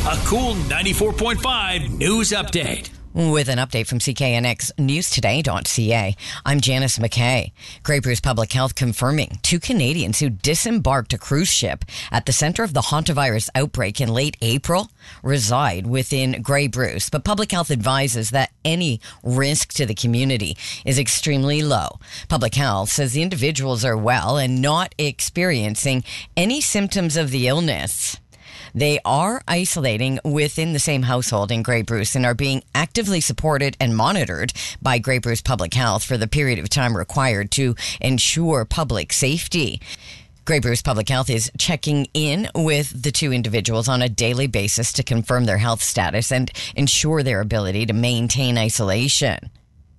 A Cool 94.5 news update. With an update from CKNX newstoday.ca, I'm Janice McKay. Grey Bruce Public Health confirming 2 Canadians who disembarked a cruise ship at the center of the hantavirus outbreak in late April reside within Grey Bruce, but Public Health advises that any risk to the community is extremely low. Public Health says the individuals are well and not experiencing any symptoms of the illness. They are isolating within the same household in Grey Bruce and are being actively supported and monitored by Grey Bruce Public Health for the period of time required to ensure public safety. Grey Bruce Public Health is checking in with the 2 individuals on a daily basis to confirm their health status and ensure their ability to maintain isolation.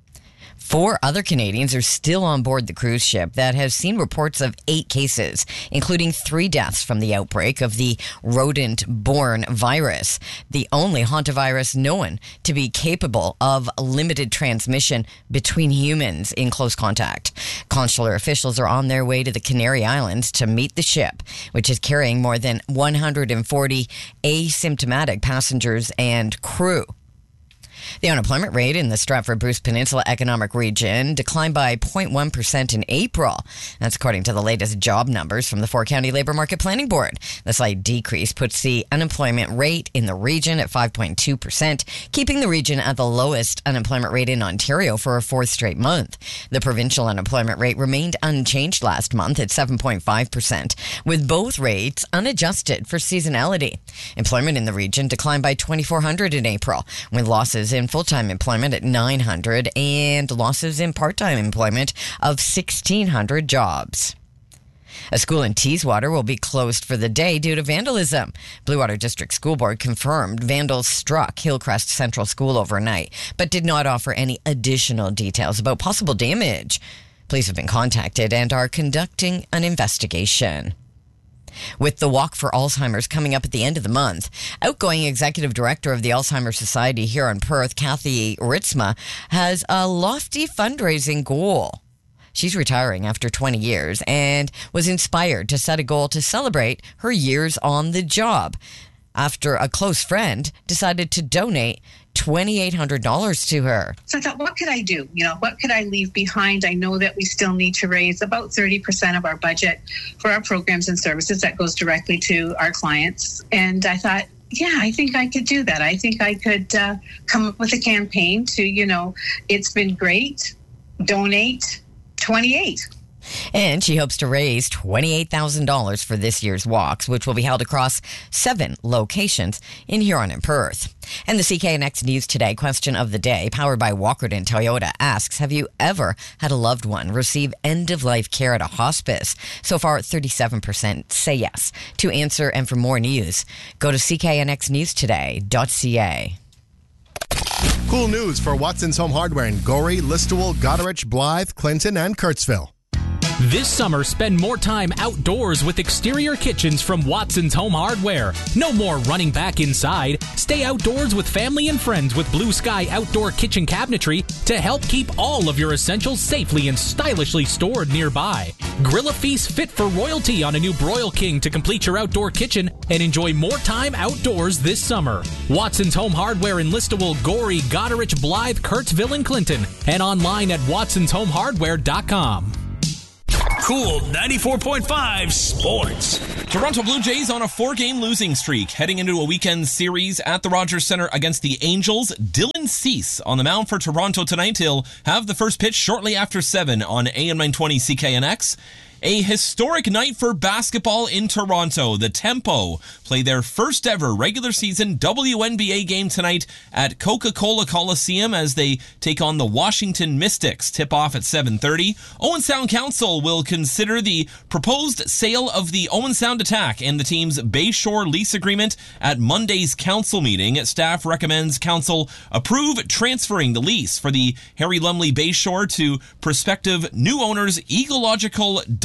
4 other Canadians are still on board the cruise ship that has seen reports of 8 cases, including 3 deaths from the outbreak of the rodent-borne virus, the only hantavirus known to be capable of limited transmission between humans in close contact. Consular officials are on their way to the Canary Islands to meet the ship, which is carrying more than 140 asymptomatic passengers and crew. The unemployment rate in the Stratford-Bruce Peninsula Economic Region declined by 0.1% in April. That's according to the latest job numbers from the 4-County Labour Market Planning Board. The slight decrease puts the unemployment rate in the region at 5.2%, keeping the region at the lowest unemployment rate in Ontario for a 4th straight month. The provincial unemployment rate remained unchanged last month at 7.5%, with both rates unadjusted for seasonality. Employment in the region declined by 2,400 in April, with losses in full-time employment at 900 and losses in part-time employment of 1,600 jobs. A school in Teeswater will be closed for the day due to vandalism. Blue Water District School Board confirmed vandals struck Hillcrest Central School overnight, but did not offer any additional details about possible damage. Police have been contacted and are conducting an investigation. With the Walk for Alzheimer's coming up at the end of the month, outgoing executive director of the Alzheimer's Society here in Perth, Kathy Ritzma, has a lofty fundraising goal. She's retiring after 20 years and was inspired to set a goal to celebrate her years on the job after a close friend decided to donate $2,800 to her. So I thought, what could I do? What could I leave behind? I know that we still need to raise about 30% of our budget for our programs and services that goes directly to our clients. And I thought, yeah, I think I could do that. I think I could come up with a campaign to, it's been great, donate 28. And she hopes to raise $28,000 for this year's walks, which will be held across 7 locations in Huron and Perth. And the CKNX News Today question of the day, powered by Walkerton Toyota, asks, have you ever had a loved one receive end-of-life care at a hospice? So far, 37% say yes. To answer and for more news, go to cknxnewstoday.ca. Cool news for Watson's Home Hardware in Gorey, Listowel, Goderich, Blythe, Clinton, and Kurtzville. This summer, spend more time outdoors with exterior kitchens from Watson's Home Hardware. No more running back inside. Stay outdoors with family and friends with Blue Sky Outdoor Kitchen Cabinetry to help keep all of your essentials safely and stylishly stored nearby. Grill a feast fit for royalty on a new Broil King to complete your outdoor kitchen and enjoy more time outdoors this summer. Watson's Home Hardware in Listowel, Gorey, Goderich, Blythe, Kurtzville, and Clinton, and online at watsonshomehardware.com. Cool 94.5 Sports. Toronto Blue Jays on a 4-game losing streak, heading into a weekend series at the Rogers Centre against the Angels. Dylan Cease on the mound for Toronto tonight. He'll have the first pitch shortly after 7 on AM 920 CKNX. A historic night for basketball in Toronto. The Tempo play their first ever regular season WNBA game tonight at Coca-Cola Coliseum as they take on the Washington Mystics. Tip off at 7:30. Owen Sound Council will consider the proposed sale of the Owen Sound Attack and the team's Bayshore lease agreement at Monday's council meeting. Staff recommends council approve transferring the lease for the Harry Lumley Bayshore to prospective new owners Ecological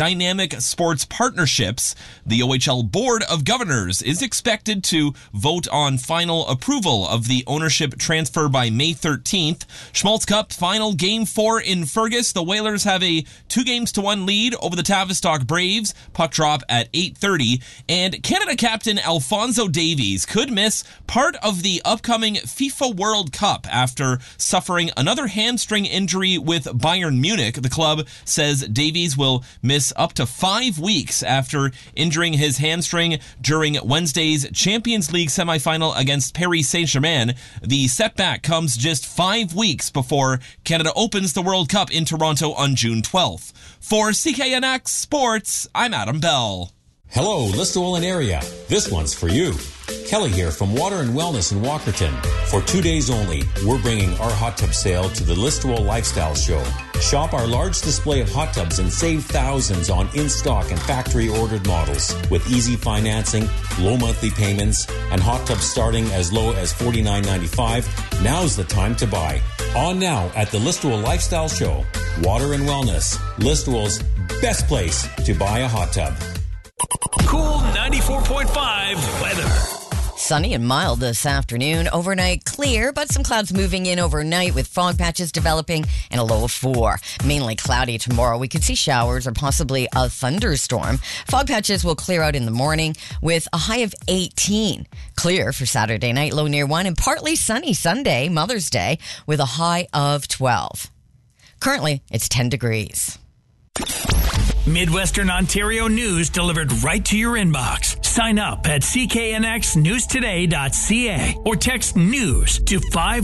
dynamic sports partnerships. The OHL Board of Governors is expected to vote on final approval of the ownership transfer by May 13th. Schmaltz Cup final Game 4 in Fergus. The Whalers have a 2-1 lead over the Tavistock Braves. Puck drop at 8:30. And Canada captain Alphonso Davies could miss part of the upcoming FIFA World Cup after suffering another hamstring injury with Bayern Munich. The club says Davies will miss up to 5 weeks after injuring his hamstring during Wednesday's Champions League semifinal against Paris Saint-Germain. The setback comes just 5 weeks before Canada opens the World Cup in Toronto on June 12th. For CKNX Sports, I'm Adam Bell. Hello, Listowel and area. This one's for you. Kelly here from Water and Wellness in Walkerton. For 2 days only, we're bringing our hot tub sale to the Listowel Lifestyle Show. Shop our large display of hot tubs and save thousands on in-stock and factory-ordered models. With easy financing, low monthly payments, and hot tubs starting as low as $49.95, now's the time to buy. On now at the Listowel Lifestyle Show. Water and Wellness, Listowel's best place to buy a hot tub. Cool 94.5 weather. Sunny and mild this afternoon. Overnight clear, but some clouds moving in overnight with fog patches developing and a low of 4. Mainly cloudy tomorrow. We could see showers or possibly a thunderstorm. Fog patches will clear out in the morning with a high of 18. Clear for Saturday night, low near 1, and partly sunny Sunday, Mother's Day, with a high of 12. Currently, it's 10 degrees. Midwestern Ontario news delivered right to your inbox. Sign up at cknxnewstoday.ca or text news to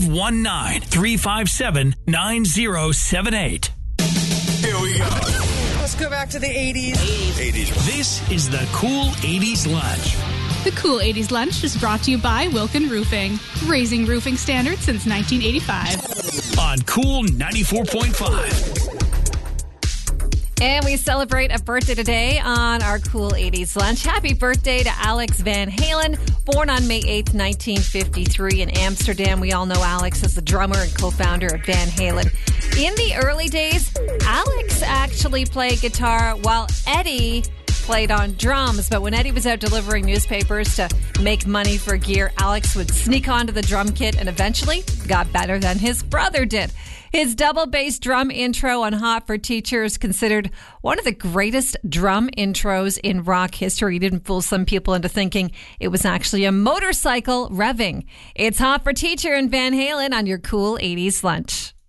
519-357-9078. Here we go. Let's go back to the 80s. This is the Cool 80s Lunch. The Cool 80s Lunch is brought to you by Wilkin Roofing, raising roofing standards since 1985. On Cool 94.5. And we celebrate a birthday today on our Cool 80s Lunch. Happy birthday to Alex Van Halen, born on May 8th, 1953 in Amsterdam. We all know Alex as the drummer and co-founder of Van Halen. In the early days, Alex actually played guitar while Eddie played on drums. But when Eddie was out delivering newspapers to make money for gear, Alex would sneak onto the drum kit and eventually got better than his brother did. His double bass drum intro on Hot for Teacher is considered one of the greatest drum intros in rock history. He didn't fool some people into thinking it was actually a motorcycle revving. It's Hot for Teacher and Van Halen on your Cool 80s Lunch.